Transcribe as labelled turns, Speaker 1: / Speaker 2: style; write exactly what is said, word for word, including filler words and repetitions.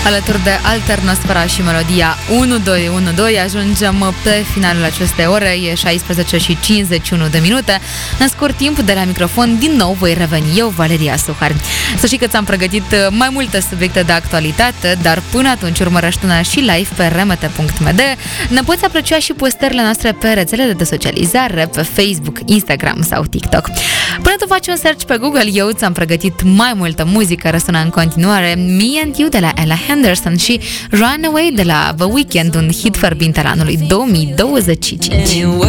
Speaker 1: Alături de Alternosfera și melodia unu doi unu doi ajungem pe finalul acestei ore, e șaisprezece și cincizeci și unu de minute. În scurt timp, de la microfon, din nou voi reveni eu, Valeria Suhar. Să știi că ți-am pregătit mai multe subiecte de actualitate, dar până atunci urmărește-ne și live pe remete punct m d. Ne poți aprecia și postările noastre pe rețelele de socializare, pe Facebook, Instagram sau TikTok. Până tu faci un search pe Google, eu ți-am pregătit mai multă muzică, răsună în continuare Me and You de la Ella Henderson și Runaway de la The Weeknd, un hit fărbinte al anului două mii douăzeci și cinci.